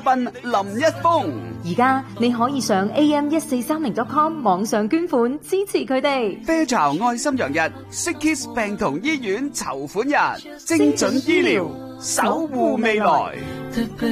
嘉賓林一峰。 而家你可以上 am1430.com 網上捐款支持佢哋。 啡巢愛心洋日 Sickkids 病童醫院籌款日，精準醫療守護未來。